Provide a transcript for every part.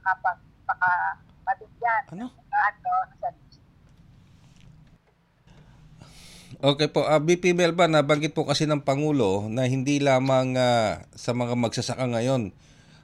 makapagpabigyan Ano? ng service. Okay po, BP Melba, nabanggit po kasi ng Pangulo na hindi lamang sa mga magsasaka ngayon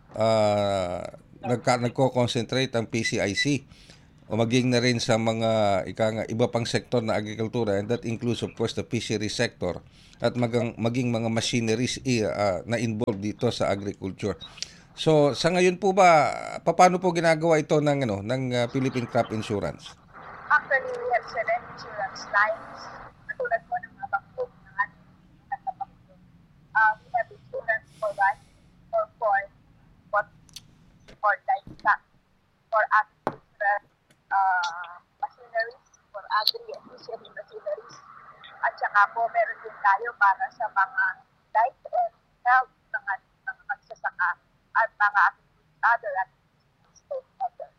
nagko-concentrate ang PCIC o maging na rin sa mga iba pang sektor na agrikultura, and that includes of course the fishery sector at maging mga machineries na involved dito sa agriculture. So sa ngayon po ba, paano po ginagawa ito ng Philippine Crop Insurance? Actually, we have select insurance lines. Katulad po ng mga bankok ng ating nagkapangulo. We have insurance for rice, for corn, for livestock, for agricultural machineries, for agri and fishery machineries. At saka po, meron din tayo para sa mga life and health ng ating mga magsasaka at mga other stakeholders.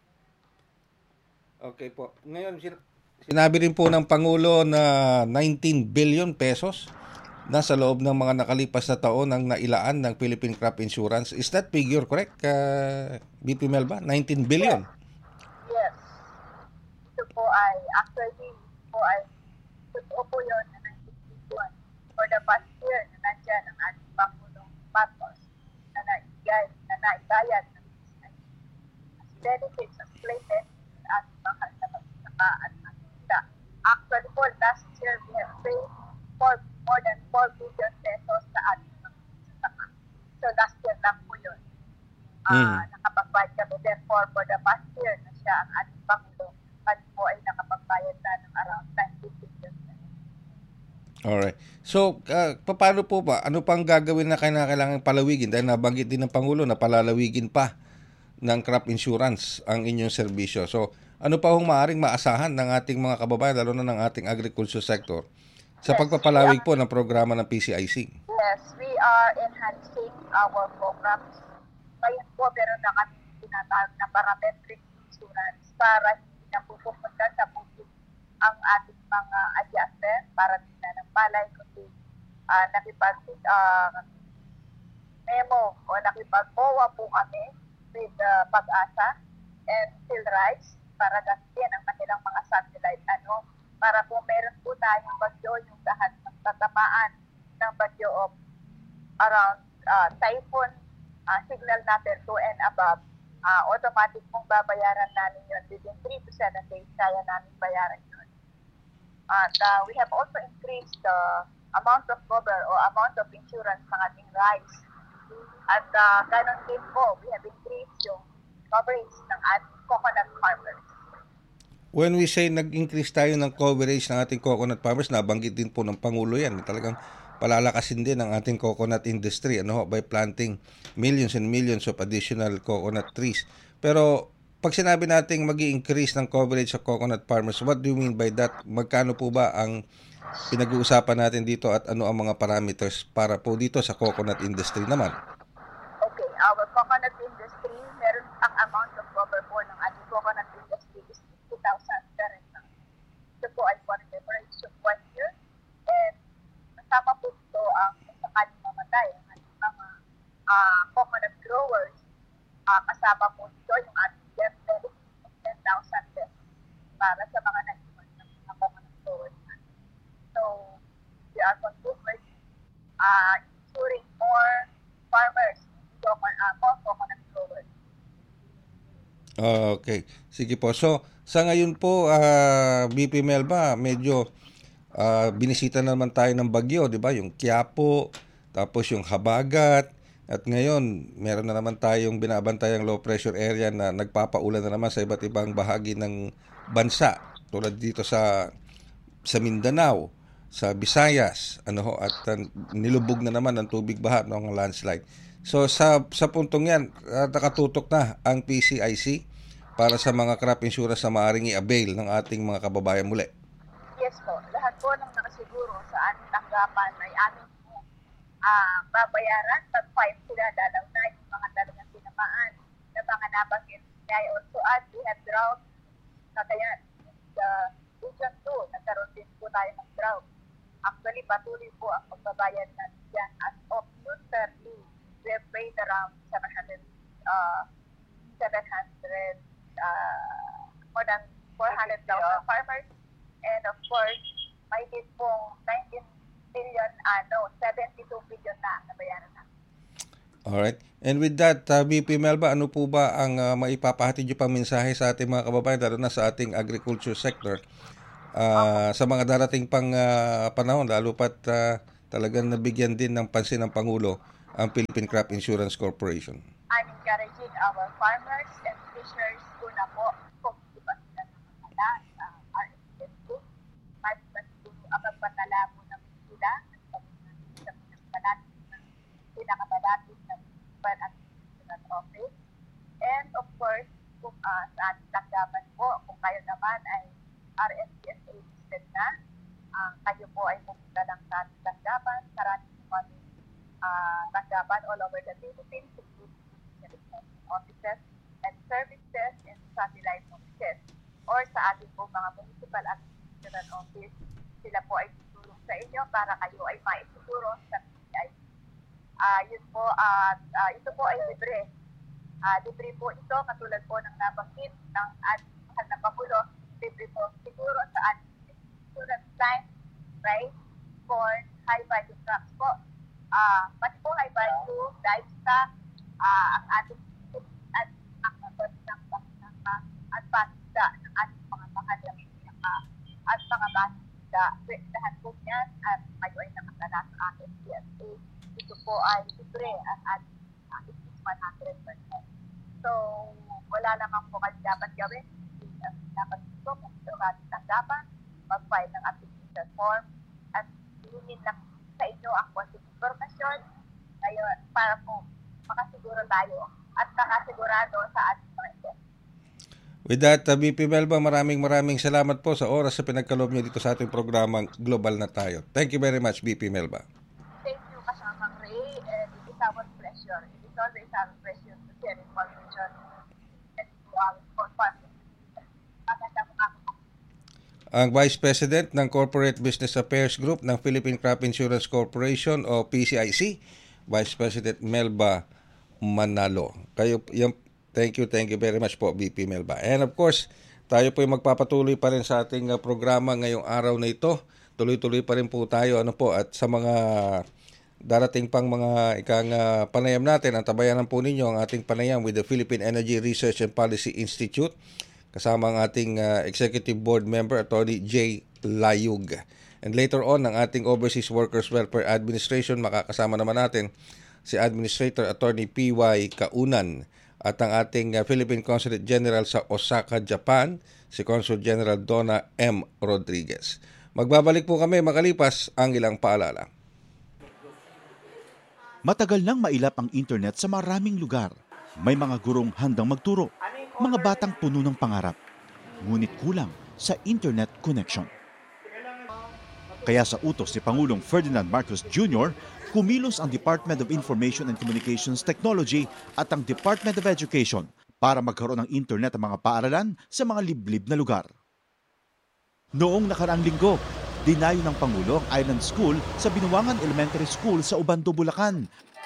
Okay po. Ngayon, sinabi rin po ng Pangulo na 19 billion pesos nasa loob ng mga nakalipas na taon ang nailaan ng Philippine Crop Insurance. Is that figure correct, BP Melba? 19 billion? Yes. Ito po ay, actually, ito ay, totoo po yun na 1951. For the past year na nandyan ang ating Pangulong Marcos na naibayad ng benefits as claimant at mahal na magsasaka at magsasaka. Actually po, last year we have paid for more than 4 billion pesos sa ating magsasaka. So last year lang po yun. Nakapagbayad kami. Therefore, for the past year na siya ang ating Pangulo, kami po ay nakapagbayad na ng around 90 billion pesos. Alright. So, paano po ba? Ano pang gagawin na kailangan palawigin? Dahil nabanggit din ng Pangulo na palalawigin pa ng crop insurance ang inyong serbisyo. So, ano pa hong maaaring maasahan ng ating mga kababayan, lalo na ng ating agriculture sector, sa pagpapalawig po ng programa ng PCIC? Yes, we are enhancing our programs. Ngayon po, meron na kami tinatawag na parametric insurance para hindi na pupunta sa public ang ating mga adjustment para din na ng palay, kundi memo o nakipag-MOA po kami with Pag-asa and PhilRice para gamitin ang kanilang mga satellite para kung meron po tayong bagyo, yung lahat ng tatamaan ng bagyo of around typhoon signal number 2 and above, automatic pong babayaran namin yun within 3 to 7 days, kaya namin bayaran yun. And we have also increased the amount of cover o amount of insurance ng ating rice. At ganon din po, we have increased yung coverage ng ating coconut farmers. When we say nag-increase tayo ng coverage ng ating coconut farmers, nabanggit din po ng Pangulo yan. Talagang palalakasin din ang ating coconut industry by planting millions and millions of additional coconut trees. Pero pag sinabi nating mag-i-increase ng coverage sa coconut farmers, what do you mean by that? Magkano po ba ang pinag-uusapan natin dito at ano ang mga parameters para po dito sa coconut industry naman? Okay, our coconut industry, meron ang amount of cover po ng ating coconut industry is 50,000 per hectare. Ito po ay for the average of 1 year. And kasama po ito ang sakaling mamatay ang ating mga coconut growers. Kasama po ito yung ating death benefit of 10,000 pesos para sa mga nag-iwan ng mga coconut growers. So, we are consumers ensuring more farmers, more coconut growers. Okay. Sige po. So, sa ngayon po, BP Melba, medyo binisita naman tayo ng bagyo, di ba? Yung Quiapo, tapos yung Habagat, at ngayon, meron na naman tayong binabantayang low pressure area na nagpapaulan na naman sa iba't ibang bahagi ng bansa. Tulad dito sa Mindanao, sa Visayas, at nilubog na naman ng tubig baha ng landslide. So sa puntong yan, nakatutok na ang PCIC para sa mga crop insurance na maaaring i-avail ng ating mga kababayan muli. Yes po, lahat po ng nakasiguro sa aming tanggapan ay aming babayaran pag-5 sila dalaw na yung mga talagang tinamaan na mga nabanggit. I also add, we have drought na kaya the Region 2, nagkaroon din po tayo ng drought. Actually, patuloy po ang pagbabayad natin dyan. As of June 30, we have paid around 700 more than 400,000 farmers. And of course, may hit pong 19 billion, 72 billion na nabayaran na. Alright. And with that, VP Melba, ano po ba ang maipapahatid niyo pang mensahe sa ating mga kababayan, lalo na sa ating agriculture sector, sa mga darating pang panahon, lalo pat talagang nabigyan din ng pansin ng Pangulo ang Philippine Crop Insurance Corporation? I'm encouraging our farmers and fishers na po kung di ba sila nakakala sa RSS group. Mas siguro ang magpatala mo ng sila sa pinakamalapit ng municipal administration office. And of course, kung sa ating tanggapan po, kung kayo naman ay RSPSA listed na, kayo po ay pumunta lang sa ating tanggapan. Karami po kami tanggapan all over the Philippines, offices and services and satellite offices, or sa ating po mga municipal administration office. Sila po ay tutulong sa inyo para kayo ay maituturo sa PCIC. Yun po, ito po ay libre. Libre po ito, katulad po ng nabanggit ng ating mahal na Pangulo. Libre po siguro sa ating insurance line, rice, corn, high value crops po. Pati po high value livestock, ang ating at ang at pasda ng ating mga mahal na at mga basda. Lahat po yan at kayo ay nakatala sa ating PSA. Ito po ay libre ang ating 100%. So, wala naman po kayo dapat gawin. Dapat ito kung ito ating tanggapan, mag-file ng application form at hingin lang sa inyo ang konting informasyon ngayon para po makasiguro tayo at nakasigurado sa ating mga ito. With that, VP Melba, maraming salamat po sa oras sa pinagkaloob niyo dito sa ating programang Global na Tayo. Thank you very much, VP Melba. Thank you, Kasamang Ray, and it is our pleasure. It is always our pleasure to share information and to our farmers. Ang Vice President ng Corporate Business Affairs Group ng Philippine Crop Insurance Corporation o PCIC, Vice President Melba Manalo. Thank you very much po, VP Melba. And of course, tayo po ay magpapatuloy pa rin sa ating programa ngayong araw na ito. Tuloy-tuloy pa rin po tayo at sa mga darating pang mga panayam natin, ang tabayanan po ninyo ang ating panayam with the Philippine Energy Research and Policy Institute kasama ang ating Executive Board Member, Attorney J. Layug. And later on, ang ating Overseas Workers Welfare Administration, makakasama naman natin si Administrator Attorney P.Y. Kaunan at ang ating Philippine Consulate General sa Osaka, Japan, si Consul General Donna M. Rodriguez. Magbabalik po kami makalipas ang ilang paalala. Matagal nang mailap ang internet sa maraming lugar. May mga gurong handang magturo, mga batang puno ng pangarap, ngunit kulang sa internet connection. Kaya sa utos ni Pangulong Ferdinand Marcos Jr., kumilos ang Department of Information and Communications Technology at ang Department of Education para magkaroon ng internet ang mga paaralan sa mga liblib na lugar. Noong nakaraang linggo, dinayo ng Pangulo ang Island School sa Binuangan Elementary School sa Ubando, Bulacan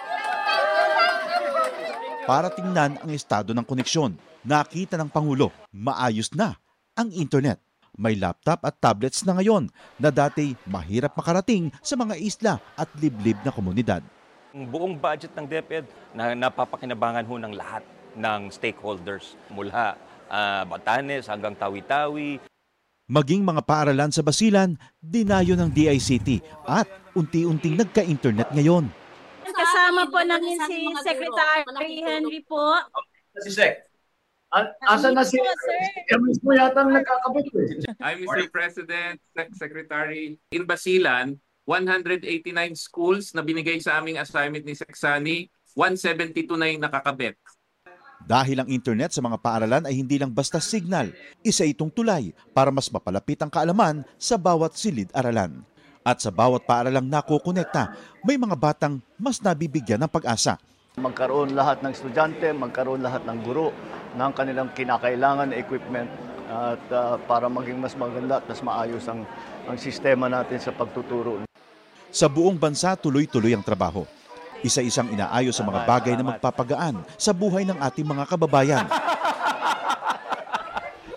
para tingnan ang estado ng koneksyon. Nakita ng Pangulo, maayos na ang internet. May laptop at tablets na ngayon na dati mahirap makarating sa mga isla at liblib na komunidad. Ang buong budget ng DepEd na napapakinabangan ho ng lahat ng stakeholders mula Batanes hanggang Tawi-Tawi. Maging mga paaralan sa Basilan, dinayo ng DICT at unti-unting nagka-internet ngayon. Kasama po namin si Secretary Henry po. Si Sec. Asa na si MS mo yata ang nagkakabit eh. I'm Mr. President, Secretary. In Basilan, 189 schools na binigay sa aming assignment ni Seksani, 172 na yung nakakabit. Dahil ang internet sa mga paaralan ay hindi lang basta signal, isa itong tulay para mas mapalapit ang kaalaman sa bawat silid-aralan. At sa bawat paaralang nakokonekta, may mga batang mas nabibigyan ng pag-asa. Magkaroon lahat ng estudyante, magkaroon lahat ng guro ng kanilang kinakailangan na equipment at para maging mas maganda at mas maayos ang sistema natin sa pagtuturo. Sa buong bansa, tuloy-tuloy ang trabaho. Isa-isang inaayos sa mga bagay na magpapagaan sa buhay ng ating mga kababayan.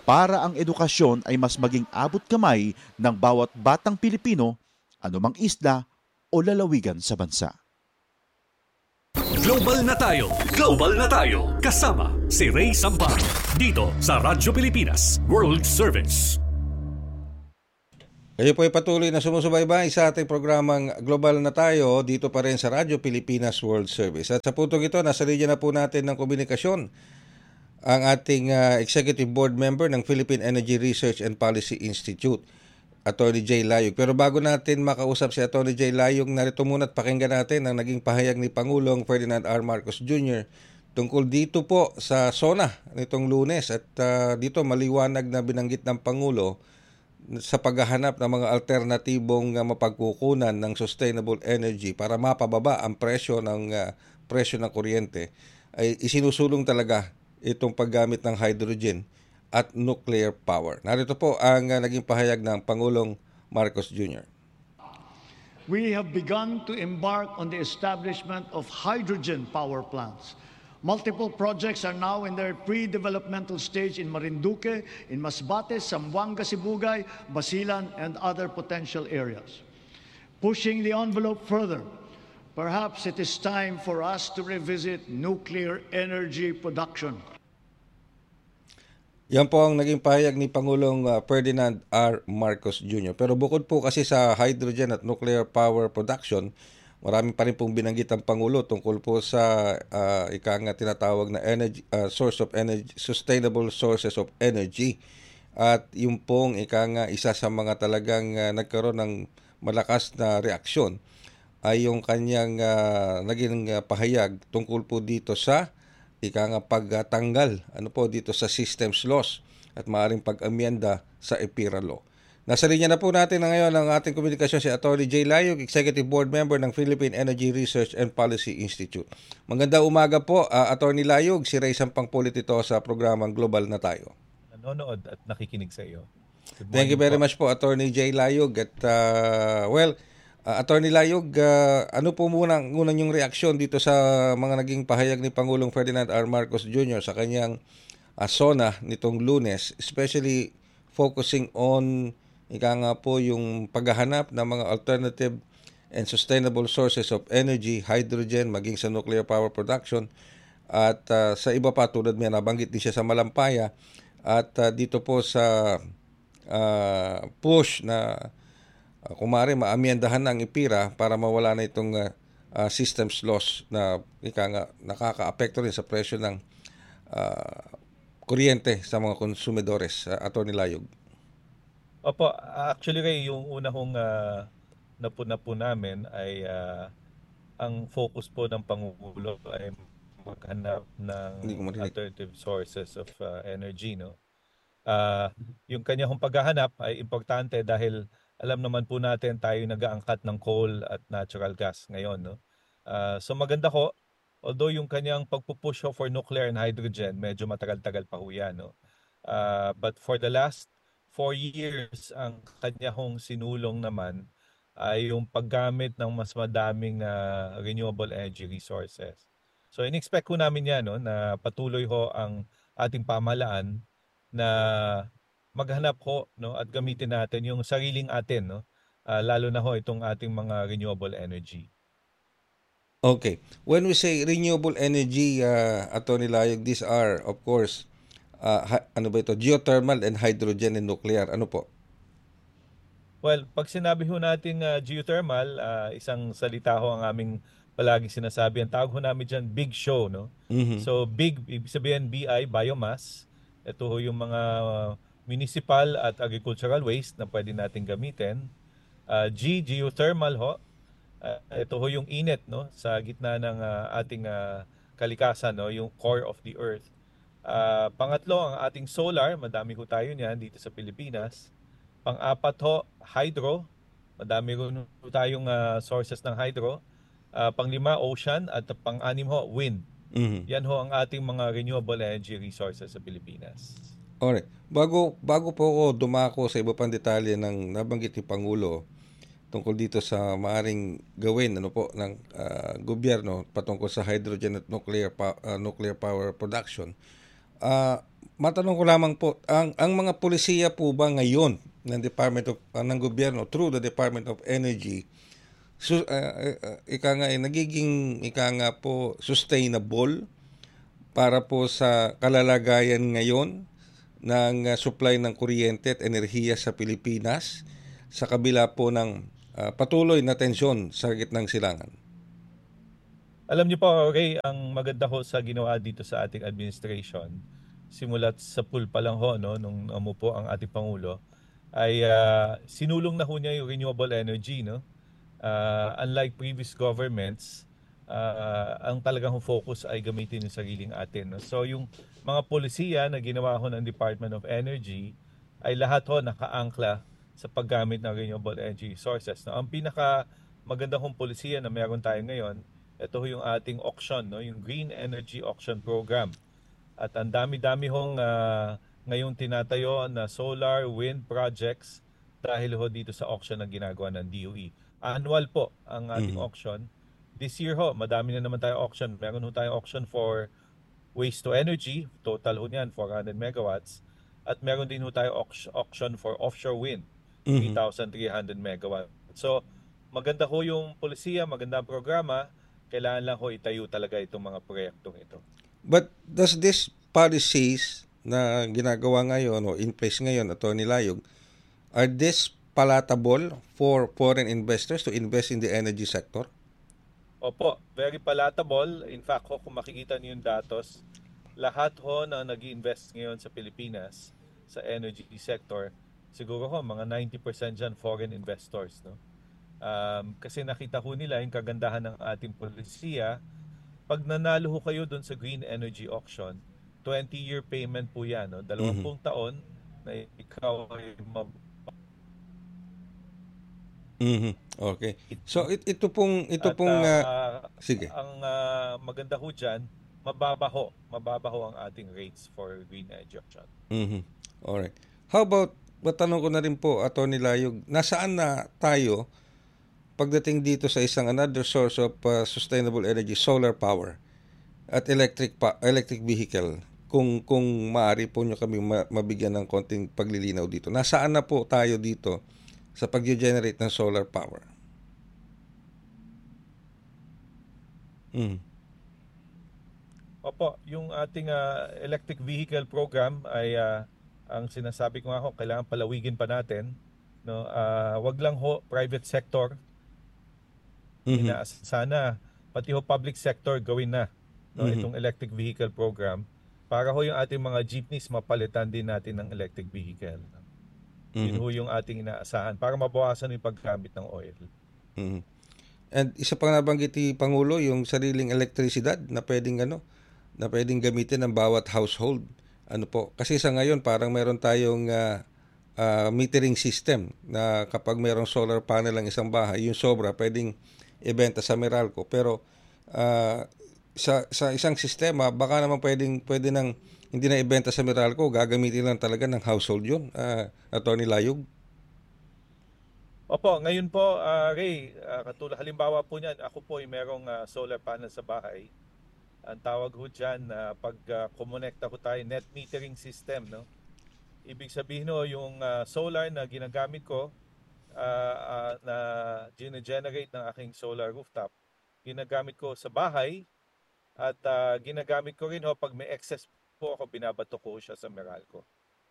para ang edukasyon ay mas maging abot kamay ng bawat batang Pilipino, anumang isla o lalawigan sa bansa. Global na tayo! Global na tayo! Kasama si Ray Sampang dito sa Radyo Pilipinas World Service. Kayo po ay patuloy na sumusubaybay sa ating programang Global na tayo dito pa rin sa Radyo Pilipinas World Service. At sa puntong ito, nasa linya na po natin ng komunikasyon ang ating Executive Board Member ng Philippine Energy Research and Policy Institute, Attorney Jay Layog. Pero bago natin makausap si Attorney Jay Layog, narito muna at pakinggan natin ang naging pahayag ni Pangulong Ferdinand R. Marcos Jr. tungkol dito po sa SONA nitong Lunes. At dito maliwanag na binanggit ng Pangulo sa paghahanap ng mga alternatibong mapagkukunan ng sustainable energy para mapababa ang presyo ng kuryente, ay isinusulong talaga itong paggamit ng hydrogen at nuclear power. Narito po ang naging pahayag ng Pangulong Marcos Jr. We have begun to embark on the establishment of hydrogen power plants. Multiple projects are now in their pre-developmental stage in Marinduque, in Masbate, Zamboanga, Sibugay, Basilan, and other potential areas. Pushing the envelope further, perhaps it is time for us to revisit nuclear energy production. Yan po ang naging pahayag ni Pangulong Ferdinand R. Marcos Jr. Pero bukod po kasi sa hydrogen at nuclear power production, marami pa rin pong binanggit ang Pangulo tungkol po sa tinatawag na energy, source of energy, sustainable sources of energy. At yung pong isa sa mga talagang nagkaroon ng malakas na reaksyon ay yung kanyang naging pahayag tungkol po dito sa pagtanggal dito sa systems laws at maaaring pag-amyenda sa EPIRA law. Nasa linya na po natin na ngayon ang ating komunikasyon si Atty. Jay Layog, Executive Board Member ng Philippine Energy Research and Policy Institute. Magandang umaga po, Atty. Layog. Si Ray Sampang Pulit ito sa programang Global na tayo. Nanonood at nakikinig sa iyo. Thank you very much po, Atty. Jay Layog. At Atty. Layog, ano po unang yung reaksyon dito sa mga naging pahayag ni Pangulong Ferdinand R. Marcos Jr. sa kanyang SONA nitong Lunes, especially focusing on yung paghahanap ng mga alternative and sustainable sources of energy, hydrogen, maging sa nuclear power production, at sa iba pa tulad niya, nabanggit din siya sa Malampaya, at dito po sa push na kung maaari maamyendahan ng EPIRA para mawala na itong systems loss na nakaka-apekto rin sa presyo ng kuryente sa mga konsumidores. Atty. Layog. Opo, actually Ray, yung una kong napuna po namin ay ang focus po ng Pangulo ay maghanap ng alternative sources of energy, no? Yung kanyang paghahanap ay importante dahil alam naman po natin tayo nag-aangkat ng coal at natural gas ngayon, no? So maganda ko, although yung kanyang pagpupush for nuclear and hydrogen, medyo matagal-tagal pa ho yan, no? But for the last 4 years, ang kanya hong sinulong naman ay yung paggamit ng mas madaming renewable energy resources. So in-expect ko namin yan, no, na patuloy ho ang ating pamahalaan na maghanap ho, no, at gamitin natin yung sariling atin, no, lalo na ho itong ating mga renewable energy. Okay. When we say renewable energy, Atty. Layog, these are of course geothermal and hydrogen and nuclear. Ano po? Well, pag sinabi ho natin geothermal, isang salita ho ang aming palagi sinasabi. Ang tawag ho namin dyan, big show, no? Mm-hmm. So big, ibig sabihin BI, biomass. Ito ho yung mga municipal at agricultural waste na pwede natin gamitin. Geothermal ho. Ito ho yung init, no, sa gitna ng ating kalikasan, no, yung core of the earth. Pangatlo, ang ating solar, madami ho tayo niyan dito sa Pilipinas. Pang-apat ho, hydro. Madami ho tayong sources ng hydro. Pang-lima, ocean. At pang-anim ho, wind. Mm-hmm. Yan ho ang ating mga renewable energy resources sa Pilipinas. Alright. Bago po ako dumako sa iba pang detalye ng nabanggit ni Pangulo tungkol dito sa maaring gawin ng gobyerno patungkol sa hydrogen at nuclear power production, matanong ko lamang po, ang mga pulisiya po ba ngayon ng ng gobyerno through the Department of Energy, nagiging sustainable para po sa kalalagayan ngayon ng supply ng kuryente at enerhiya sa Pilipinas sa kabila po ng patuloy na tensyon sa gitnang silangan? Alam niyo po, Ray, ang maganda ho sa ginawa dito sa ating administration, simulat sa pool pa lang ho, no, nung umupo ang ating Pangulo, ay sinulong na ho niya yung renewable energy, no? Unlike previous governments, ang talagang focus ay gamitin yung sariling atin. No? So yung mga polisiya na ginawa ho ng Department of Energy ay lahat ho nakaangkla sa paggamit ng renewable energy sources. No? Ang pinaka maganda hong polisiya na meron tayo ngayon, ito ho yung ating auction, no? Yung Green Energy Auction Program. At ang dami-dami hong ngayong tinatayo na solar, wind projects dahil ho dito sa auction na ginagawa ng DOE. Annual po ang ating auction. This year ho, madami na naman tayo auction. Meron ho tayong auction for waste to energy, total ho niyan 400 megawatts. At meron din ho tayo auction for offshore wind, 3,300 megawatts. So maganda ho yung polisiya, maganda ang programa. Kailangan lang ho itayo talaga itong mga proyektong ito. But does this policies na ginagawa ngayon o in place ngayon, Atty. Layog, are this palatable for foreign investors to invest in the energy sector? Opo, very palatable. In fact, kung makikita niyo yung datos, lahat ho na nag-invest ngayon sa Pilipinas sa energy sector, siguro ho mga 90% dyan foreign investors. No? Kasi nakita ho nila yung kagandahan ng ating polisiya. Pag nanalo ho kayo doon sa Green Energy Auction, 20-year payment po yan. No? 20 taon na ikaw ay Okay. So ito pong sige. Ang maganda ho diyan, mababaho ang ating rates for green energy auction. Alright. How about, matanong ko na rin po, Atty. Layog, nasaan na tayo pagdating dito sa isang another source of sustainable energy, solar power at electric vehicle? Kung maaari po nyo kami mabigyan ng konting paglilinaw dito. Nasaan na po tayo dito sa pag-generate ng solar power? Opo, yung ating electric vehicle program ay ang sinasabi ko nga ho, kailangan palawigin pa natin. No? Wag lang ho private sector. Sana pati ho public sector gawin na itong electric vehicle program para ho yung ating mga jeepneys mapalitan din natin ng electric vehicle. Yun ho yung ating inaasahan para mabawasan yung paggamit ng oil. And isa pang nabanggit ni Pangulo, yung sariling elektrisidad na pwedeng gamitin ng bawat household. Ano po? Kasi sa ngayon parang meron tayong metering system na kapag merong solar panel ang isang bahay, yung sobra pwedeng ibenta sa Meralco. Pero sa isang sistema, baka naman pwede nang hindi na ibenta sa Meralco, gagamitin lang talaga ng household yun, Atty. Layog? Opo, ngayon po, Ray, katulad halimbawa po niyan, ako po ay merong solar panel sa bahay. Ang tawag ho dyan, pag kumonekta ko tayo, net metering system. No? Ibig sabihin ho, yung solar na ginagamit ko, na gine-generate ng aking solar rooftop, ginagamit ko sa bahay at ginagamit ko rin ho pag may excess po ako, binabato ko siya sa Meralco.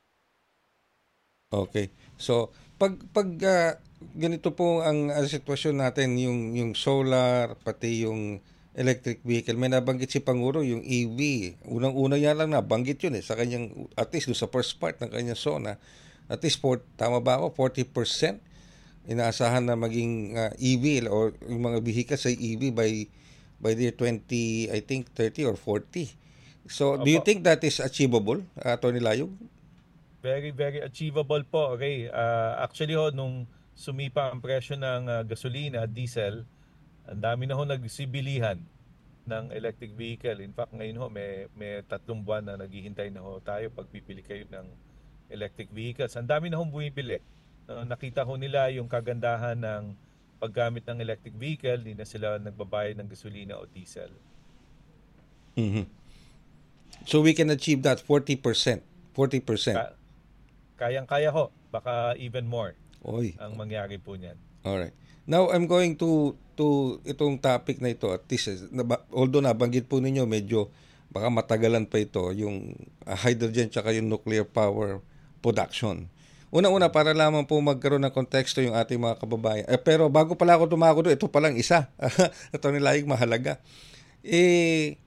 Okay. So, pag ganito po ang sitwasyon natin, yung solar, pati yung electric vehicle, may nabanggit si Pangulo, yung EV. Unang-una yan lang nabanggit yun sa kanyang, at least sa first part ng kanyang SONA. At least, tama ba ako, 40% inaasahan na maging EV o yung mga vehicles ay EV by the year 20, I think 30 or 40. So, do you think that is achievable, Atty. Layog? Very, very achievable po, Ray. Actually, nung sumipa ang presyo ng gasolina, diesel, ang dami na nagsibilihan ng electric vehicle. In fact, ngayon may 3 buwan na naghihintay na tayo pag pipili kayo ng electric vehicles. Ang dami na bumibili. Nakita nila yung kagandahan ng paggamit ng electric vehicle, hindi na sila nagbabayad ng gasolina o diesel. So we can achieve that 40%. 40%. Kayang-kaya ho. Baka even more Oy. ang mangyari po niyan. Alright. Now, I'm going to itong topic na ito. At least, although nabanggit po ninyo, medyo baka matagalan pa ito, yung hydrogen tsaka yung nuclear power production. Una-una, para lamang po magkaroon ng konteksto yung ating mga kababayan. Pero bago pala ako tumako doon, ito palang isa. Ito nilaing mahalaga.